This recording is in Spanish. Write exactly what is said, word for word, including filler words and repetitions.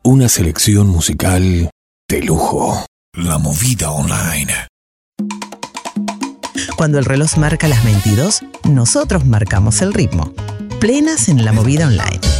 Una selección musical de lujo. La Movida Online. Cuando el reloj marca las veintidós, nosotros marcamos el ritmo. Plenas en La Movida Online.